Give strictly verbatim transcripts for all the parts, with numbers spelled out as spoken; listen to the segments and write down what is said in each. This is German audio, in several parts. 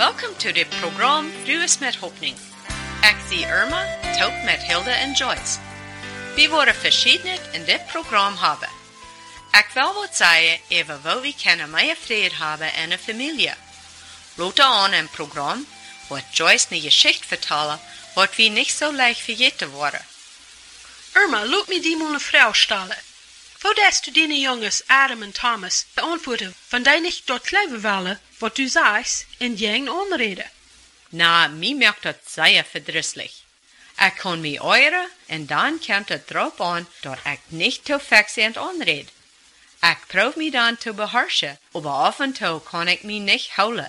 Welkom to dit programma Frues met Hoffnung. Ik zie Irma, taut met Hilda en Joyce. We worden verschiedene in dit programma hebben. Ik wil wat zeggen over hoe we kunnen meer vrede hebben in een familie. Later aan in het programma wordt Joyce een Geschichte vertellen wat we niet zo leicht vergeten worden. Irma, laat me die mal een vrouw stellen. Voordat du die jongens Adam en Thomas beantwoorden van die niet dort leven willen, wat du sagst, in jeng onreden. Na, mij maakt dat zeer verdrießlich. Ik kan me euren en dan komt het erop aan dat ik niet te fixerend onred. Ik proef me dan te beherrschen, aber af en toe kan ik me niet houden.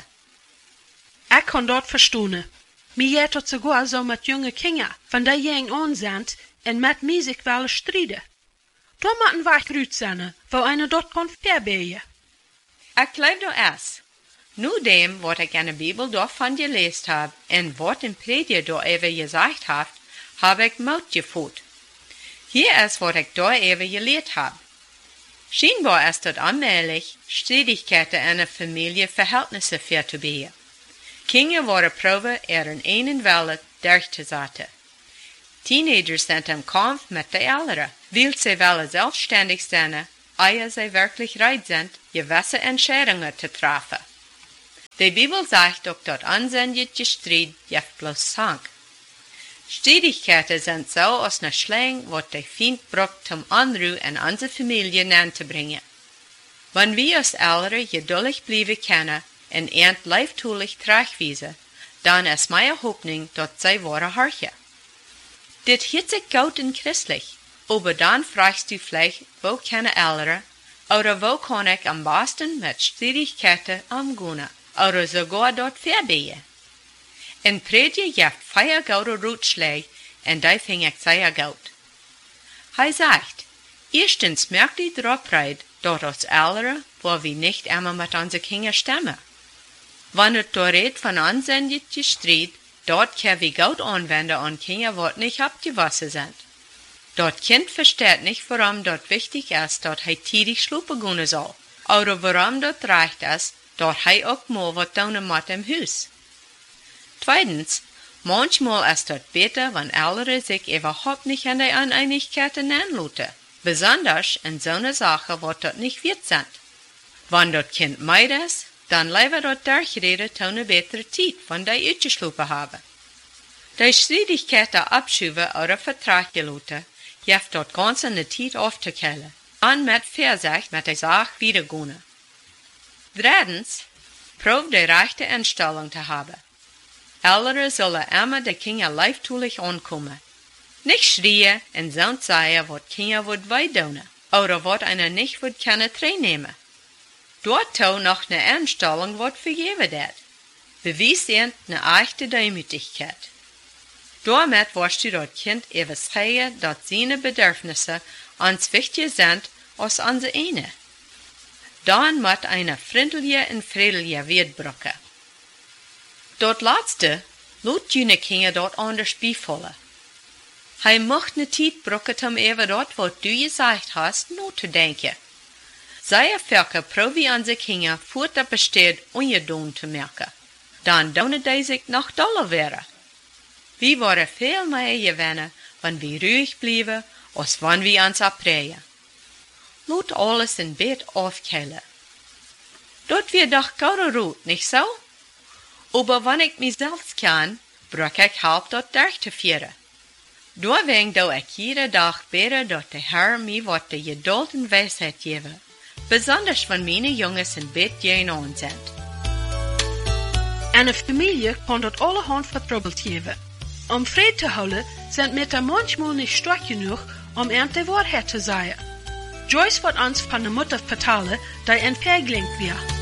Ik kan dat verstaan. Mij jet dat sogar zo met jonge kinderen van die jeng onzend en met mij zich willen strijden. Dan moeten wij geruut zijn, wo einer dort kan verbeeien. Ik geloof dat es. Nu dem, wat ik in de Bibel daarvan gelezen heb en wat een prediker daarover gezegd heeft, heb ik moed gevoeld. Hier is wat ik daarover geleerd heb. Scheinbar ist het onmogelijk Streitigkeiten in een familie Verhältnisse für te beheer. Kinderen worden proeven er in een welle durch te zetten. Teenagers zijn im Kampf mit de ouderen, weil sie willen zelfstandig zijn, eer sie wirklich bereit sind, gewisse Entscheidungen te treffen. De Bibel sagt ook dat anständige Streit jeft bloß Zank. Streitigkeiten sind so als eine Schlang, wat de Feind braucht, um Unruhe in unsere Familie anzubringen. Wenn wir als Eltern geduldig bleiben können und ernt leiftulich terechtweisen, dann ist meine Hoffnung, dass sie worden horchen. Dit hört sich gut und christlich, aber dann fragst du vielleicht, wo können Eltern, oder wo kann ich am besten mit Streitigkeiten umgehen, oder sogar dort verbeien? In Prediger jeft vier gute Ratschläge, und die finde ich sehr gut. Er sagt, erstens merkt ihr darauf reid, dass als Eltern, wo wir nicht immer mit unseren Kindern stemmen. Wenn es da redet von anständigen Streit, dort können wir gut anwenden an Kinder, die nicht abgewaschen sind. Dort Kind versteht nicht, warum dort wichtig ist, dass er tidig schlafen gehen soll, oder warum dort recht ist, dass er auch mal was tun muss im Haus. Zweitens, manchmal ist dort besser, wenn Eltern sich überhaupt nicht an die Uneinigkeiten anlassen, besonders in so einer Sache, wo dort nicht wird sind. Wenn dort Kind meid ist, dann lieber dort durchreden zu einer besseren Zeit, wenn die ausgeschlafen haben. Die Streitigkeiten abschieben oder Vertrag gelassen, jeft dort ganz in der Zeit aufzukellen, und mit Vorsicht mit der Sache wiedergehen. Drittens, prob die rechte Einstellung zu haben. Eltern sollen immer die Kinder leiftulich ankommen. Nicht schreien und so sagen, was Kinder wird weitun, oder was einer nicht wird keine teilnehmen. Dort noch eine Einstellung wird vergeben wird. Beweis ihnen eine echte Demütigkeit. Damit wirst du dort Kind überzeugen, dass seine Bedürfnisse uns wichtiger sind als unsere eine. Dann muss eine freundliche und friedliche Welt brücken. Dort letzte, laat jene Kinder dort anders beivallen. Hij mocht ne Zeit brücken, um über dort, was du gesagt hast, nachzudenken. Sehr viele probieren unsere Kinder, vor der besteht, ungeduld zu merken. Dann daunen die sich noch doller werden. Wir wollen viel mehr gewinnen, wenn wir ruhig bleiben, als wenn wir uns abreden. Laat alles in Bett aufkeilen. Dort wird doch gute Ruhe, nicht so? Aber wenn ich mich selbst kann, brauche ich Hilfe, dort durchzuführen. Deswegen tue ich jeden Tag beten, dass der Herr mir wat die Geduld und Weisheit gebe, besonders wenn meine Jungs in Bett gehen und sind. Eine Familie kann dort allerhand vertrouweld geben. Um Frieden zu houden, sind Mütter manchmal nicht stark genug, um ihnen die Wahrheit zu sagen. Joyce wird uns von der Mutter vertellen, die ein Vergling wird.